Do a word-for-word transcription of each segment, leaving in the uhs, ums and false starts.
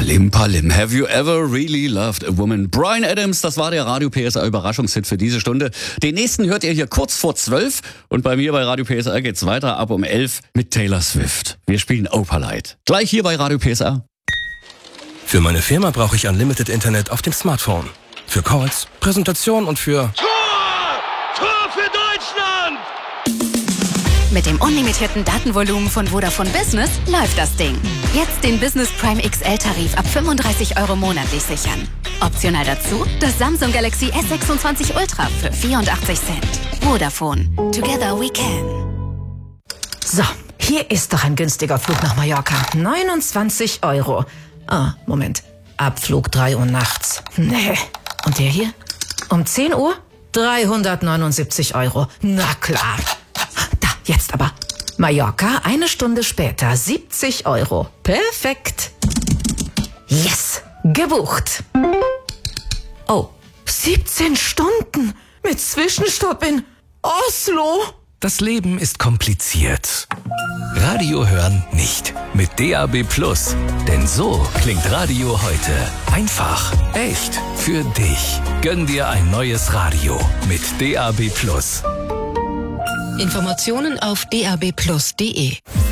Palim Palim, have you ever really loved a woman? Bryan Adams, das war der Radio P S R Überraschungshit für diese Stunde. Den nächsten hört ihr hier kurz vor zwölf und bei mir bei Radio P S R geht's weiter ab um elf mit Taylor Swift. Wir spielen Opalite. Gleich hier bei Radio P S R. Für meine Firma brauche ich Unlimited Internet auf dem Smartphone. Für Calls, Präsentation und für... Tor! Tor für Deutschland! Mit dem unlimitierten Datenvolumen von Vodafone Business läuft das Ding. Jetzt den Business Prime X L-Tarif ab fünfunddreißig Euro monatlich sichern. Optional dazu das Samsung Galaxy S sechsundzwanzig Ultra für vierundachtzig Cent. Vodafone. Together we can. So, hier ist doch ein günstiger Flug nach Mallorca. neunundzwanzig Euro. Ah, Moment. Abflug drei Uhr nachts. Nee. Und der hier? Um zehn Uhr? dreihundertneunundsiebzig Euro. Na klar. Da, jetzt aber. Mallorca, eine Stunde später, siebzig Euro. Perfekt. Yes, gebucht. Oh, siebzehn Stunden mit Zwischenstopp in Oslo. Das Leben ist kompliziert. Radio hören nicht. Mit D A B Plus. Denn so klingt Radio heute. Einfach, echt, für dich. Gönn dir ein neues Radio mit D A B Plus. Informationen auf d a b plus punkt d e.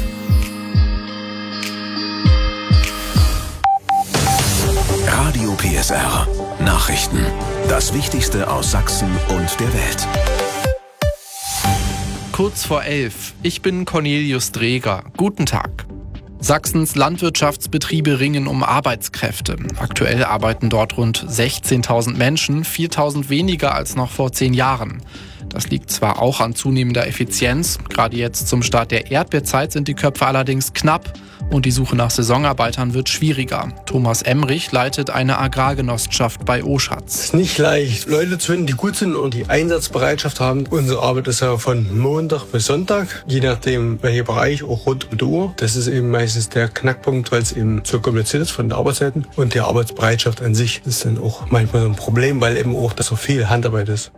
Radio P S R. Nachrichten. Das Wichtigste aus Sachsen und der Welt. Kurz vor elf. Ich bin Cornelius Dreger. Guten Tag. Sachsens Landwirtschaftsbetriebe ringen um Arbeitskräfte. Aktuell arbeiten dort rund sechzehntausend Menschen, viertausend weniger als noch vor zehn Jahren. Das liegt zwar auch an zunehmender Effizienz, gerade jetzt zum Start der Erdbeerzeit sind die Köpfe allerdings knapp und die Suche nach Saisonarbeitern wird schwieriger. Thomas Emrich leitet eine Agrargenossenschaft bei Oschatz. Es ist nicht leicht, Leute zu finden, die gut sind und die Einsatzbereitschaft haben. Unsere Arbeit ist ja von Montag bis Sonntag, je nachdem welcher Bereich, auch rund um die Uhr. Das ist eben meistens der Knackpunkt, weil es eben so kompliziert ist von den Arbeitszeiten. Und die Arbeitsbereitschaft an sich ist dann auch manchmal so ein Problem, weil eben auch das so viel Handarbeit ist.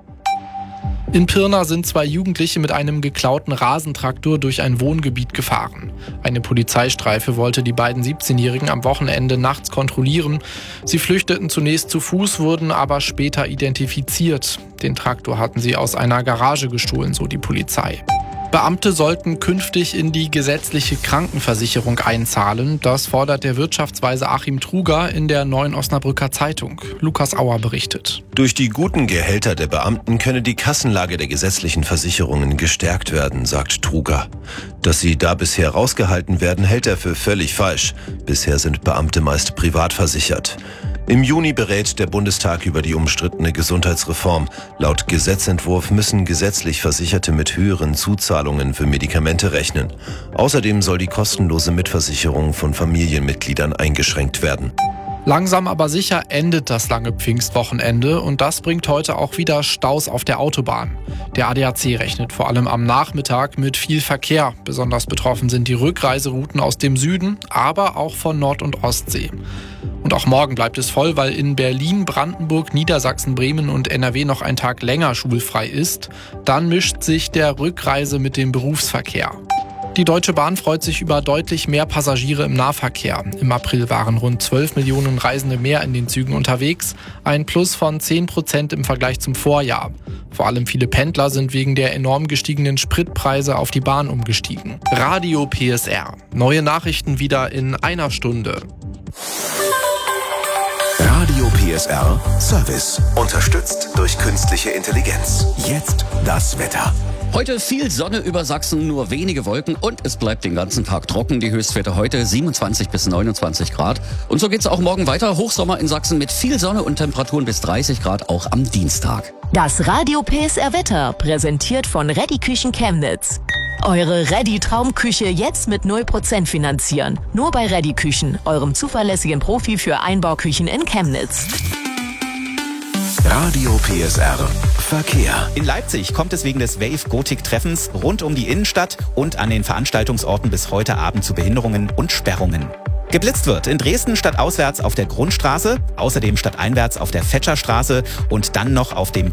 In Pirna sind zwei Jugendliche mit einem geklauten Rasentraktor durch ein Wohngebiet gefahren. Eine Polizeistreife wollte die beiden siebzehnjährigen am Wochenende nachts kontrollieren. Sie flüchteten zunächst zu Fuß, wurden aber später identifiziert. Den Traktor hatten sie aus einer Garage gestohlen, so die Polizei. Beamte sollten künftig in die gesetzliche Krankenversicherung einzahlen. Das fordert der Wirtschaftsweise Achim Truger in der Neuen Osnabrücker Zeitung. Lukas Auer berichtet. Durch die guten Gehälter der Beamten könne die Kassenlage der gesetzlichen Versicherungen gestärkt werden, sagt Truger. Dass sie da bisher rausgehalten werden, hält er für völlig falsch. Bisher sind Beamte meist privat versichert. Im Juni berät der Bundestag über die umstrittene Gesundheitsreform. Laut Gesetzentwurf müssen gesetzlich Versicherte mit höheren Zuzahlungen für Medikamente rechnen. Außerdem soll die kostenlose Mitversicherung von Familienmitgliedern eingeschränkt werden. Langsam aber sicher endet das lange Pfingstwochenende und das bringt heute auch wieder Staus auf der Autobahn. Der A D A C rechnet vor allem am Nachmittag mit viel Verkehr. Besonders betroffen sind die Rückreiserouten aus dem Süden, aber auch von Nord- und Ostsee. Und auch morgen bleibt es voll, weil in Berlin, Brandenburg, Niedersachsen, Bremen und N R W noch ein Tag länger schulfrei ist. Dann mischt sich der Rückreise mit dem Berufsverkehr. Die Deutsche Bahn freut sich über deutlich mehr Passagiere im Nahverkehr. Im April waren rund zwölf Millionen Reisende mehr in den Zügen unterwegs, ein Plus von zehn Prozent im Vergleich zum Vorjahr. Vor allem viele Pendler sind wegen der enorm gestiegenen Spritpreise auf die Bahn umgestiegen. Radio P S R. Neue Nachrichten wieder in einer Stunde. Radio P S R Service. Unterstützt durch künstliche Intelligenz. Jetzt das Wetter. Heute viel Sonne über Sachsen, nur wenige Wolken und es bleibt den ganzen Tag trocken. Die Höchstwerte heute siebenundzwanzig bis neunundzwanzig Grad. Und so geht's auch morgen weiter. Hochsommer in Sachsen mit viel Sonne und Temperaturen bis dreißig Grad auch am Dienstag. Das Radio P S R Wetter, präsentiert von Reddy Küchen Chemnitz. Eure Reddy Traumküche jetzt mit null Prozent finanzieren. Nur bei Reddy Küchen, eurem zuverlässigen Profi für Einbauküchen in Chemnitz. Radio P S R Verkehr. In Leipzig kommt es wegen des Wave-Gotik-Treffens rund um die Innenstadt und an den Veranstaltungsorten bis heute Abend zu Behinderungen und Sperrungen. Geblitzt wird in Dresden stadtauswärts auf der Grundstraße, außerdem stadteinwärts auf der Fetscherstraße und dann noch auf dem